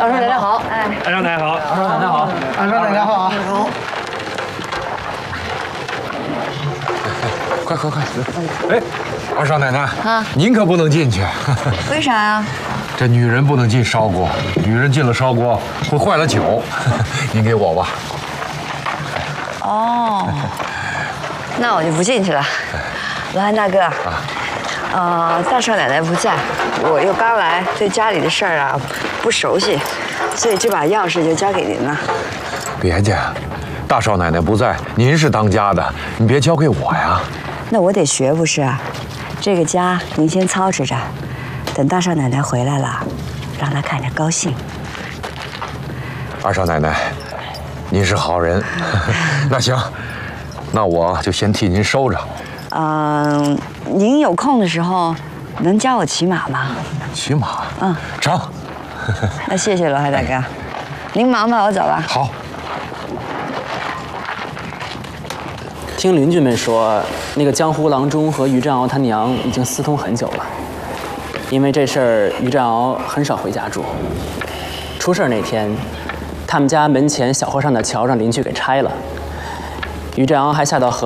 二少奶奶好， 二少奶奶好， 二少奶奶好， 二少奶奶好。 好。 快！哎，二少奶奶啊， 您可不能进去。 为啥呀？ 这女人不能进烧锅，女人进了烧锅会坏了酒。您给我吧。 哦，那我就不进去了。罗汉大哥，大少奶奶不在，我又刚来，对家里的事儿啊不熟悉，所以这把钥匙就交给您了。 别介，大少奶奶不在，您是当家的，你别交给我呀。 那我得学不是啊？这个家您先操持着，等大少奶奶回来了，让她看着高兴。 二少奶奶，您是好人。那行，那我就先替您收着。 您有空的时候能教我骑马吗？ 骑马？ 嗯， 成。 那谢谢罗汉大哥，您忙吧，我走了。 好。 听邻居们说，那个江湖郎中和于占鳌他娘已经私通很久了。因为这事儿，于占鳌很少回家住。出事儿那天，他们家门前小河上的桥让邻居给拆了。于占鳌还下到河。